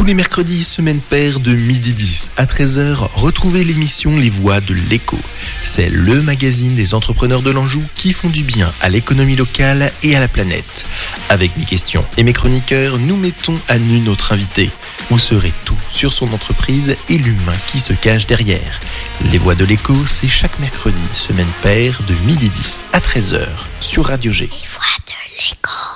Tous les mercredis, semaine paire de 12h10 à 13h, retrouvez l'émission Les Voix de l'Écho. C'est le magazine des entrepreneurs de l'Anjou qui font du bien à l'économie locale et à la planète. Avec mes questions et mes chroniqueurs, nous mettons à nu notre invité. Vous saurez tout sur son entreprise et l'humain qui se cache derrière. Les Voix de l'Écho, c'est chaque mercredi, semaine paire de 12h10 à 13h sur Radio G. Les Voix de l'Écho.